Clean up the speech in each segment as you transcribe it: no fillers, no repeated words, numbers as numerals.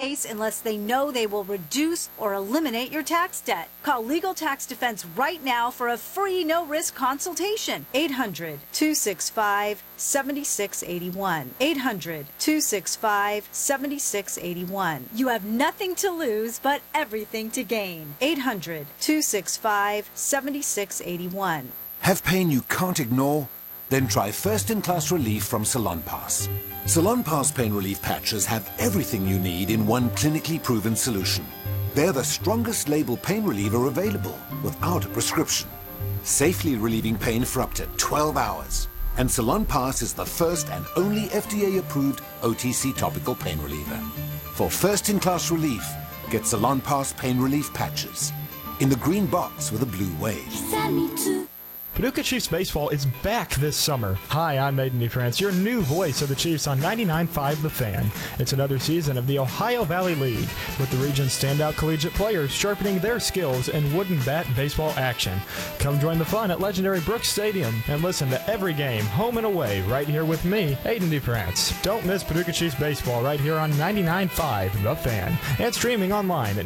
case unless they know they will reduce or eliminate your tax debt. Call Legal Tax Defense right now for a free no-risk consultation. 800-265-7681. 800-265-7681. You have nothing to lose but everything to gain. 800-265-7681. Have pain you can't ignore? Then try first-in-class relief from Salonpas. Salonpas pain relief patches have everything you need in one clinically proven solution. They're the strongest label pain reliever available without a prescription, safely relieving pain for up to 12 hours. And Salonpas is the first and only FDA-approved OTC topical pain reliever. For first-in-class relief, get Salonpas pain relief patches in the green box with a blue wave. Paducah Chiefs baseball is back this summer. Hi, I'm Aiden DeFrance, your new voice of the Chiefs on 99.5 The Fan. It's another season of the Ohio Valley League, with the region's standout collegiate players sharpening their skills in wooden bat baseball action. Come join the fun at legendary Brooks Stadium and listen to every game, home and away, right here with me, Aiden DeFrance. Don't miss Paducah Chiefs baseball right here on 99.5 The Fan, and streaming online at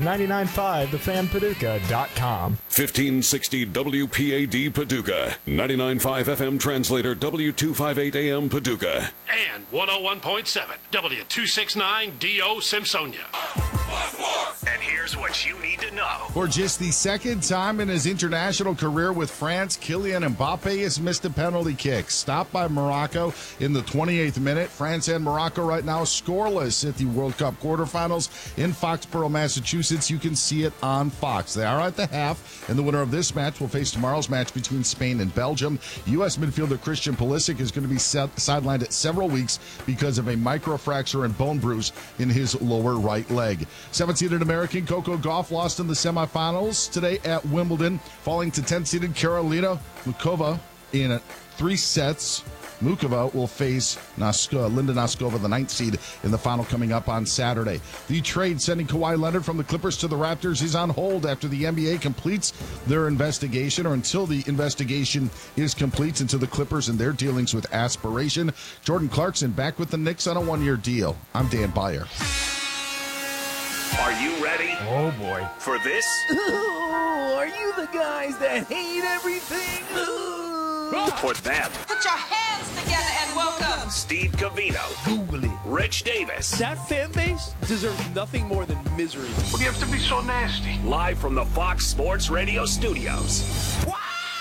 995thefanpaducah.com. 1560 WPAD Paducah. 99.5 FM translator W258 AM Paducah. And 101.7 W269 DO Simpsonia. And here's what you need to know. For just the second time in his international career with France, Kylian Mbappe has missed a penalty kick. Stopped by Morocco in the 28th minute. France and Morocco right now scoreless at the World Cup quarterfinals in Foxborough, Massachusetts. You can see it on Fox. They are at the half, and the winner of this match will face tomorrow's match between Spain and Belgium. U.S. midfielder Christian Pulisic is going to be sidelined at several weeks because of a microfracture and bone bruise in his lower right leg. 7th-seeded American Coco Gauff lost in the semifinals today at Wimbledon, falling to 10th-seeded Karolina Muchova in 3 sets. Mukova will face Linda Noskova, the 9th seed, in the final coming up on Saturday. The trade sending Kawhi Leonard from the Clippers to the Raptors is on hold after the NBA completes their investigation, or until the investigation is complete into the Clippers and their dealings with aspiration. Jordan Clarkson back with the Knicks on a 1-year deal. I'm Dan Beyer. Are you ready? Oh, boy. For this? Ooh, are you the guys that hate everything? For them. Put your hands together and welcome Steve Covino. Google it. Rich Davis. That fan base deserves nothing more than misery. What do you have to be so nasty? Live from the Fox Sports Radio studios. Wow!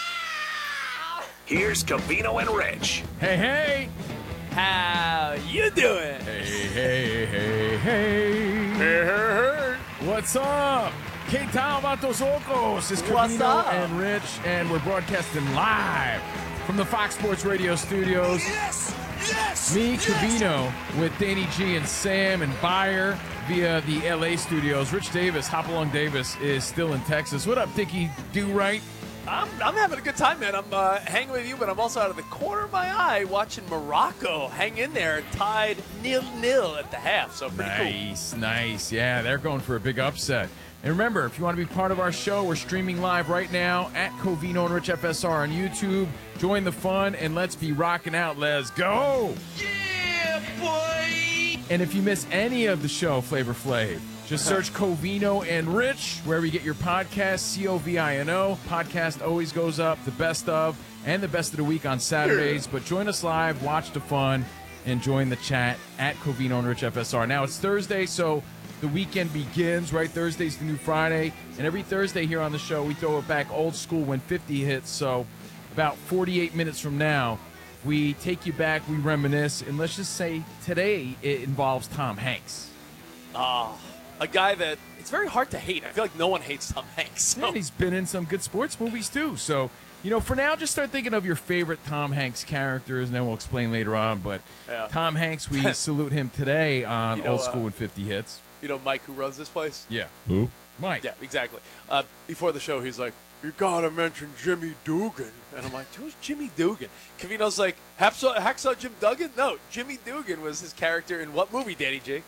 Here's Covino and Rich. Hey, hey. How you doing? Hey, hey, hey, hey. Hey, hey. What's up? ¿Qué tal, vatos locos? It's What's Covino up? and Rich, and we're broadcasting live from the Fox Sports Radio studios. Yes! Yes! Me, Covino, with Danny G and Sam and Beyer via the LA studios. Rich Davis, Hopalong Davis, is still in Texas. What up, Dickie Do-Right? I'm having a good time, man. I'm hanging with you, but I'm also out of the corner of my eye watching Morocco hang in there, tied 0-0 at the half. So pretty cool. Nice. Yeah, they're going for a big upset. And remember, if you want to be part of our show, we're streaming live right now at Covino and Rich FSR on YouTube. Join the fun, and let's be rocking out. Let's go! Yeah, boy! And if you miss any of the show, Flavor Flav, just search Covino and Rich wherever you get your podcast, Covino. Podcast always goes up, the best of, and the best of the week on Saturdays. But join us live, watch the fun, and join the chat at Covino and Rich FSR. Now, it's Thursday, so the weekend begins, right? Thursday's the new Friday. And every Thursday here on the show, we throw it back old school when 50 hits. So about 48 minutes from now, we take you back, we reminisce, and let's just say today it involves Tom Hanks. A guy that it's very hard to hate. I feel like no one hates Tom Hanks. So. And he's been in some good sports movies, too. So, for now, just start thinking of your favorite Tom Hanks characters, and then we'll explain later on. But yeah. Tom Hanks, we salute him today on Old School and 50 Hits. You know Mike, who runs this place? Yeah. Who? Mike. Yeah, exactly. Before the show, he's like, you gotta mention Jimmy Dugan. And I'm like, who's Jimmy Dugan? Covino's like, Hacksaw Jim Duggan? No, Jimmy Dugan was his character in what movie, Danny J?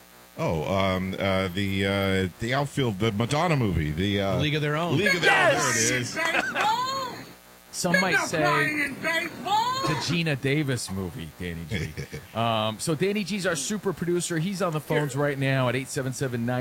The outfield, the Madonna movie, the League of Their Own. League of Their Own. There it is. Some might say the Gina Davis movie, Danny G. So Danny G's our super producer. He's on the phones right now at 877-9.